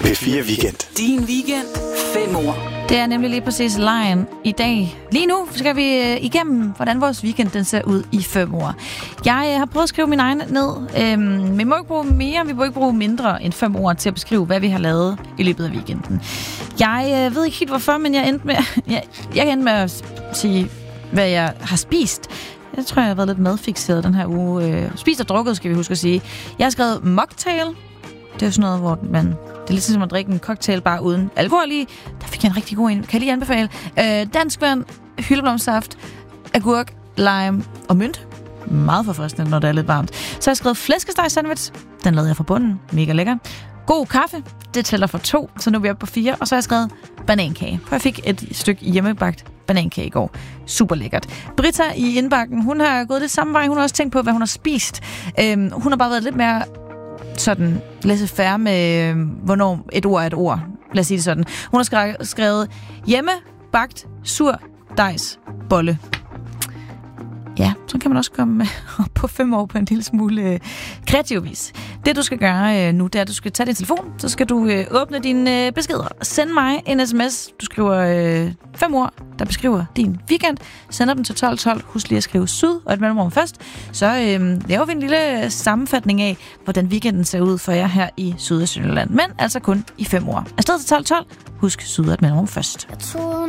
P4 Weekend. Din weekend. 5 år. Det er nemlig lige præcis lejen i dag. Lige nu skal vi igennem, hvordan vores weekend den ser ud i 5 år. Jeg har prøvet at skrive min egen ned. Vi må ikke bruge mere, vi må ikke bruge mindre end 5 år til at beskrive, hvad vi har lavet i løbet af weekenden. Jeg ved ikke helt hvorfor, men jeg endte med at sige, hvad jeg har spist. Jeg tror, jeg har været lidt madfikseret den her uge. Spist og drukket, skal vi huske at sige. Jeg har skrevet mocktail. Det er jo sådan noget, hvor man... Det er lidt som at drikke en cocktail bare uden alkohol i. Der fik jeg en rigtig god en. Kan jeg lige anbefale? Dansk vand, hyldeblomsaft, agurk, lime og mynt. Meget forfriskende, når det er lidt varmt. Så har jeg skrevet flæskesteg sandwich. Den lavede jeg fra bunden. Mega lækker. God kaffe. Det tæller for 2, så nu er vi oppe på 4. Og så har jeg skrevet banankage. For jeg fik et stykke hjemmebagt banankage i går. Super lækkert. Britta i indbakken, hun har gået det samme vej. Hun har også tænkt på, hvad hun har spist. Hun har bare været lidt mere sådan laissez-faire med, hvornår et ord er et ord. Lad os sige det sådan. Hun har skrevet hjemmebagt surdejs bolle. Ja, så kan man også komme op på 5 år på en lille smule kreativ vis. Det du skal gøre nu, det er, at du skal tage din telefon, så skal du åbne dine beskeder. Send mig en sms. Du skriver 5 ord, der beskriver din weekend. Sender dem til 1212. Husk lige at skrive syd og et mellemrum først. Så laver vi en lille sammenfatning af, hvordan weekenden ser ud for jer her i Syd- og Sønderjylland. Men altså kun i 5 ord. Afsted til 1212. Husk syd og et mellemrum først.